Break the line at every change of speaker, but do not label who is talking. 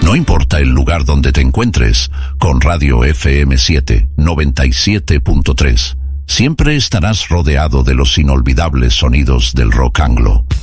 No importa el lugar donde te encuentres, con Radio FM7 97.3, siempre estarás rodeado de los inolvidables sonidos del rock anglo.